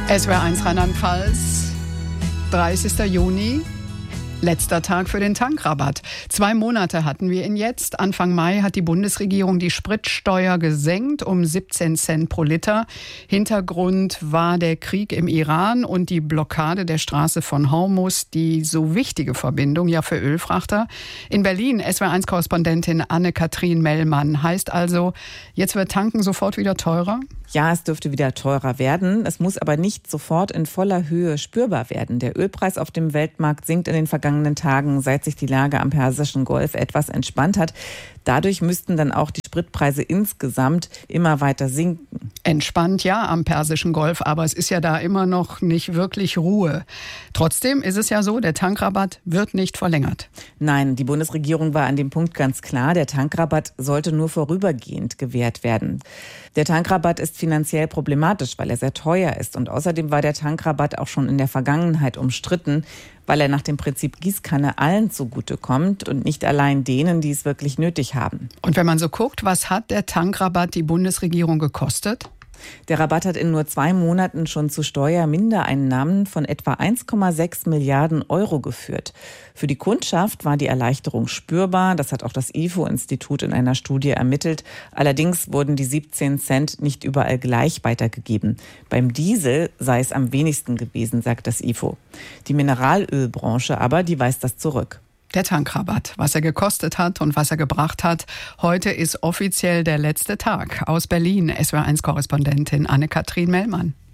SWR1 Rheinland-Pfalz, 30. Juni. Letzter Tag für den Tankrabatt. 2 Monate hatten wir ihn jetzt. Anfang Mai hat die Bundesregierung die Spritsteuer gesenkt um 17 Cent pro Liter. Hintergrund war der Krieg im Iran und die Blockade der Straße von Hormuz, die so wichtige Verbindung ja für Ölfrachter. In Berlin SWR1-Korrespondentin Anne-Kathrin Mellmann. Heißt also, jetzt wird Tanken sofort wieder teurer? Ja, es dürfte wieder teurer werden. Es muss aber nicht sofort in voller Höhe spürbar werden. Der Ölpreis auf dem Weltmarkt sinkt in den vergangenen Tagen, seit sich die Lage am Persischen Golf etwas entspannt hat. Dadurch müssten dann auch die Spritpreise insgesamt immer weiter sinken. Entspannt ja am Persischen Golf, aber es ist ja da immer noch nicht wirklich Ruhe. Trotzdem ist es ja so, der Tankrabatt wird nicht verlängert. Nein, die Bundesregierung war an dem Punkt ganz klar, der Tankrabatt sollte nur vorübergehend gewährt werden. Der Tankrabatt ist finanziell problematisch, weil er sehr teuer ist. Und außerdem war der Tankrabatt auch schon in der Vergangenheit umstritten, weil er nach dem Prinzip Gießkanne allen zugutekommt und nicht allein denen, die es wirklich nötig haben. Und wenn man so guckt, was hat der Tankrabatt die Bundesregierung gekostet? Der Rabatt hat in nur 2 Monaten schon zu Steuermindereinnahmen von etwa 1,6 Milliarden Euro geführt. Für die Kundschaft war die Erleichterung spürbar. Das hat auch das IFO-Institut in einer Studie ermittelt. Allerdings wurden die 17 Cent nicht überall gleich weitergegeben. Beim Diesel sei es am wenigsten gewesen, sagt das IFO. Die Mineralölbranche aber, die weist das zurück. Der Tankrabatt, was er gekostet hat und was er gebracht hat. Heute ist offiziell der letzte Tag. Aus Berlin, SWR1-Korrespondentin Anne-Kathrin Mellmann.